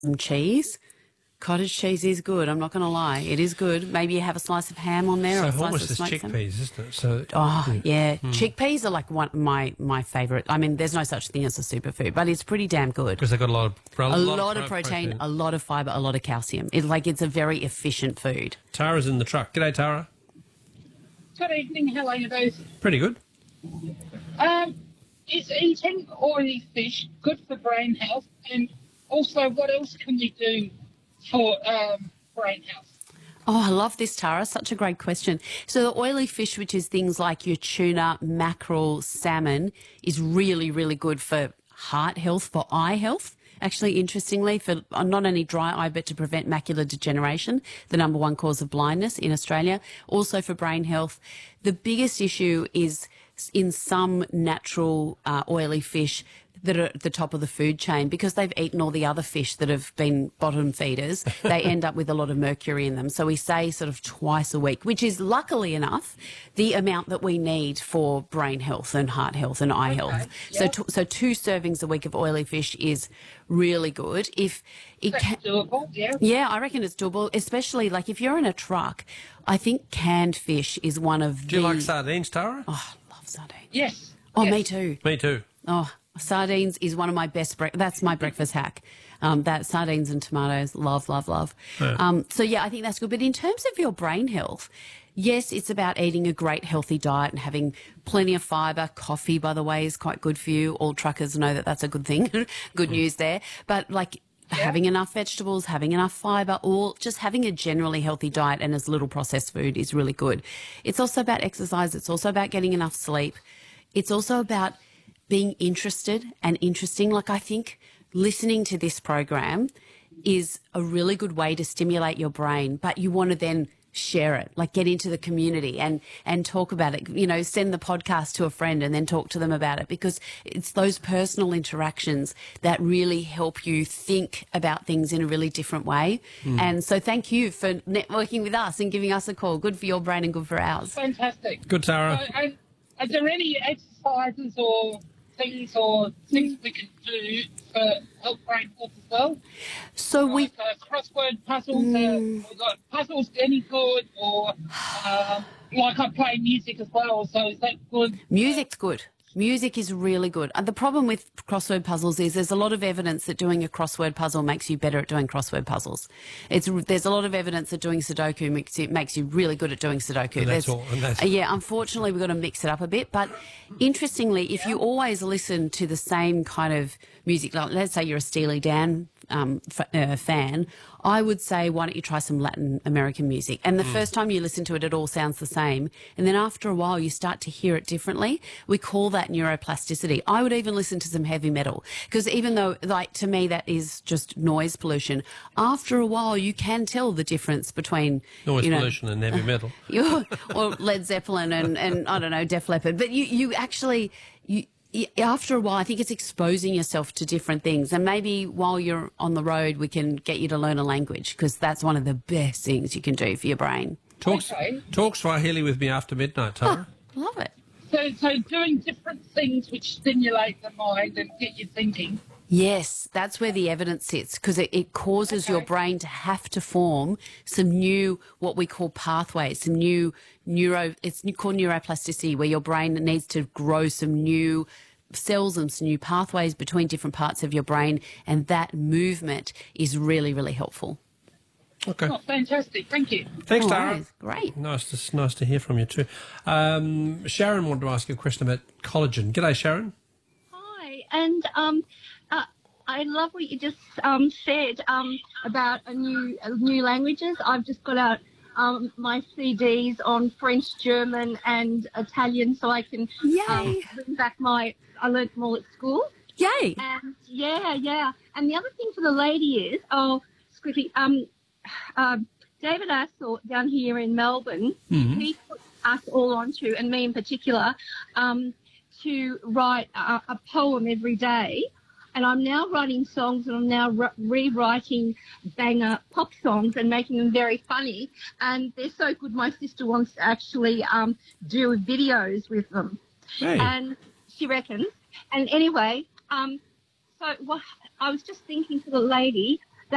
some cheese. Cottage cheese is good. I'm not going to lie. It is good. Maybe you have a slice of ham on there or a So slice hummus of is smoked salmon. chickpeas, isn't it? So Yeah. Chickpeas are like one my favourite. I mean, there's no such thing as a superfood, but it's pretty damn good. because they've got a lot A lot of protein, a lot of fibre, a lot of calcium. It's a very efficient food. Tara's in the truck. G'day, Tara. Good evening. How are you both? Pretty good. Is eating oily fish good for brain health? And also, what else can you do for brain health? Oh, I love this, Tara. Such a great question. So the oily fish, which is things like your tuna, mackerel, salmon, is really, really good for heart health, for eye health. Actually, interestingly, for not only dry eye, but to prevent macular degeneration, the number one cause of blindness in Australia. Also for brain health. The biggest issue is in some natural oily fish that are at the top of the food chain, because they've eaten all the other fish that have been bottom feeders, they end up with a lot of mercury in them. So we say sort of twice a week, which is luckily enough the amount that we need for brain health and heart health and eye health. Yeah. So 2 servings a week of oily fish is really good. If it That's doable, yeah. yeah, I reckon it's doable, especially like if you're in a truck. I think canned fish is one of Do you like sardines, Tara? Oh, I love sardines. Yes. Oh, yes. me too. Me too. Oh, sardines is one of my best. That's my breakfast hack. That sardines and tomatoes, love, love, love. Yeah. So yeah, I think that's good. But in terms of your brain health, yes, it's about eating a great healthy diet and having plenty of fibre. Coffee, by the way, is quite good for you. All truckers know that that's a good thing. Good news there. But like having enough vegetables, having enough fibre, or just having a generally healthy diet and as little processed food is really good. It's also about exercise. It's also about getting enough sleep. It's also about being interested and interesting. Like, I think listening to this program is a really good way to stimulate your brain, but you want to then share it, like get into the community and talk about it, you know, send the podcast to a friend and then talk to them about it, because it's those personal interactions that really help you think about things in a really different way. And so thank you for networking with us and giving us a call. Good for your brain and good for ours. Fantastic. Good, Tara. So, are there any exercises or things we can do for help brain health as well? So Like crossword puzzles, like puzzles any good, or like I play music as well, so is that good? Music's good. Music is really good. The problem with crossword puzzles is there's a lot of evidence that doing a crossword puzzle makes you better at doing crossword puzzles. There's a lot of evidence that doing Sudoku makes you really good at doing Sudoku. And that's all. And that's Yeah, unfortunately, we've got to mix it up a bit. But interestingly, if you always listen to the same kind of music, like let's say you're a Steely Dan fan, I would say, why don't you try some Latin American music? And the first time you listen to it, it all sounds the same. And then after a while, you start to hear it differently. We call that neuroplasticity. I would even listen to some heavy metal, because even though, like, to me, that is just noise pollution, after a while, you can tell the difference between noise pollution and heavy metal. or Led Zeppelin and I don't know, Def Leppard. But you actually, after a while, I think it's exposing yourself to different things. And maybe while you're on the road, we can get you to learn a language, because that's one of the best things you can do for your brain. Talk Okay. Swahili with me after midnight, Tara. Love it. So doing different things which stimulate the mind and get you thinking. Yes, that's where the evidence sits, because it causes your brain to have to form some new, what we call pathways, some new it's called neuroplasticity, where your brain needs to grow some new cells and some new pathways between different parts of your brain, and that movement is really, really helpful. Okay. Oh, fantastic. Thank you. Thanks, All Tara. right, great. Nice to hear from you too. Sharon wanted to ask you a question about collagen. G'day, Sharon. Hi, and I love what you just said about new languages. I've just got out my CDs on French, German, and Italian, so I can bring back I learnt them all at school. Yay! And yeah. And the other thing for the lady is, Squiffy, David Assel down here in Melbourne, he put us all onto, and me in particular, to write a poem every day. And I'm now writing songs, and I'm now rewriting banger pop songs and making them very funny. And they're so good, my sister wants to actually do videos with them. Hey. And she reckons. And anyway, so what I was just thinking for the lady,